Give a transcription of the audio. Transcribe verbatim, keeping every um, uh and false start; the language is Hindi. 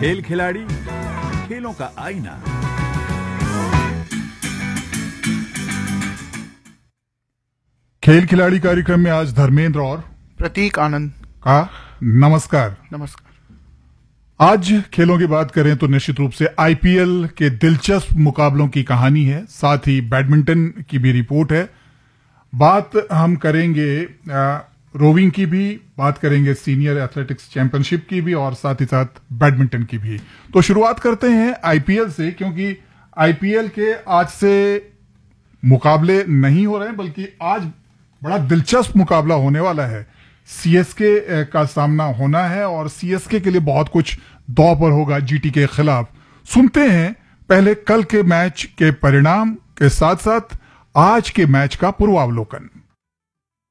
खेल खिलाड़ी, खेलों का आईना। खेल खिलाड़ी कार्यक्रम में आज धर्मेंद्र और प्रतीक आनंद का नमस्कार। नमस्कार। आज खेलों की बात करें तो निश्चित रूप से आईपीएल के दिलचस्प मुकाबलों की कहानी है, साथ ही बैडमिंटन की भी रिपोर्ट है। बात हम करेंगे आ, रोविंग की भी, बात करेंगे सीनियर एथलेटिक्स चैंपियनशिप की भी और साथ ही साथ बैडमिंटन की भी। तो शुरुआत करते हैं आईपीएल से, क्योंकि आईपीएल के आज से मुकाबले नहीं हो रहे हैं, बल्कि आज बड़ा दिलचस्प मुकाबला होने वाला है। सीएसके का सामना होना है और सीएसके के लिए बहुत कुछ दांव पर होगा जीटी के खिलाफ। सुनते हैं पहले कल के मैच के परिणाम के साथ साथ आज के मैच का पूर्वावलोकन।